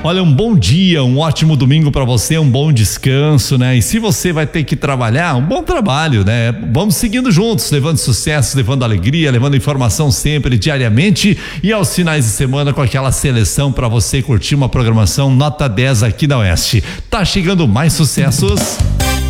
Olha, um bom dia, um ótimo domingo para você, um bom descanso, né? E se você vai ter que trabalhar, um bom trabalho, né? Vamos seguindo juntos, levando sucesso, levando alegria, levando informação sempre, diariamente e aos finais de semana com aquela seleção para você curtir uma programação nota 10 aqui da Oeste. Tá chegando mais sucessos.